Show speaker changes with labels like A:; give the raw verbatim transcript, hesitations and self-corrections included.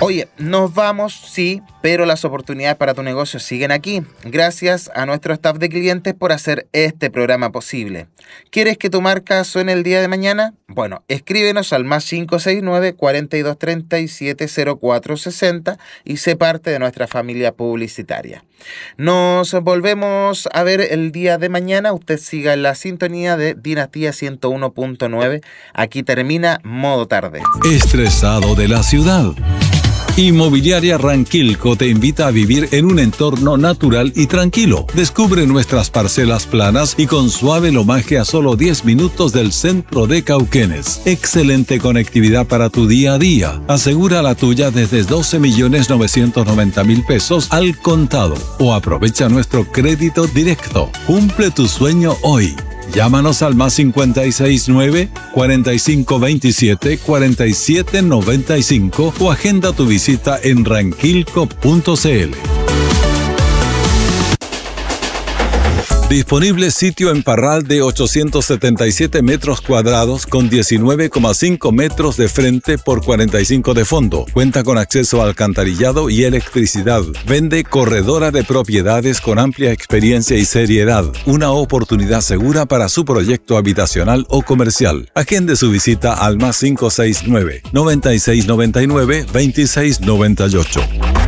A: Oye, nos vamos, sí, pero las oportunidades para tu negocio siguen aquí. Gracias a nuestro staff de clientes por hacer este programa posible. ¿Quieres que tu marca suene el día de mañana? Bueno, escríbenos al más cinco seis nueve, cuarenta y dos treinta y siete, cero cuatro sesenta y sé parte de nuestra familia publicitaria. Nos volvemos a ver el día de mañana. Usted siga en la sintonía de Dinastía ciento uno punto nueve. Aquí termina Modo Tarde.
B: Estresado de la ciudad. Inmobiliaria Ranquilco te invita a vivir en un entorno natural y tranquilo. Descubre nuestras parcelas planas y con suave lomaje a solo diez minutos del centro de Cauquenes. Excelente conectividad para tu día a día. Asegura la tuya desde doce millones novecientos noventa mil pesos al contado o aprovecha nuestro crédito directo. Cumple tu sueño hoy. Llámanos al más cincuenta y seis nueve, cuarenta y cinco veintisiete, cuarenta y siete noventa y cinco o agenda tu visita en ranquilco punto cl. Disponible sitio en Parral de ochocientos setenta y siete metros cuadrados con diecinueve coma cinco metros de frente por cuarenta y cinco de fondo. Cuenta con acceso a alcantarillado y electricidad. Vende corredora de propiedades con amplia experiencia y seriedad. Una oportunidad segura para su proyecto habitacional o comercial. Agende su visita al más cinco seis nueve, noventa y seis noventa y nueve, veintiséis noventa y ocho.